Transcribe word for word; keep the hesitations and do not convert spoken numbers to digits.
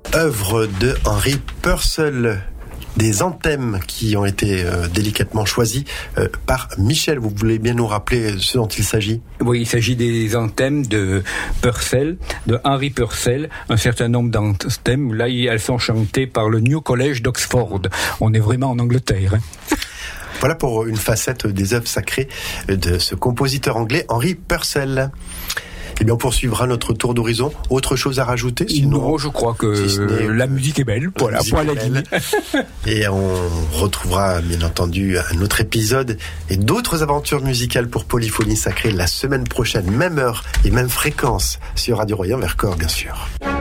œuvre de Henry Purcell. Des anthèmes qui ont été euh, délicatement choisis euh, par Michel. Vous voulez bien nous rappeler ce dont il s'agit ? Oui, il s'agit des anthèmes de Purcell, de Henry Purcell. Un certain nombre d'anthèmes, là, elles sont chantées par le New College d'Oxford. On est vraiment en Angleterre. Hein. Voilà pour une facette des œuvres sacrées de ce compositeur anglais, Henry Purcell. Eh bien, on poursuivra notre tour d'horizon. Autre chose à rajouter sinon, Non, je crois que si la musique est belle. Voilà, point à la ligne. Et on retrouvera, bien entendu, un autre épisode et d'autres aventures musicales pour Polyphonie Sacrée la semaine prochaine, même heure et même fréquence sur Radio Royan Vercors, bien sûr.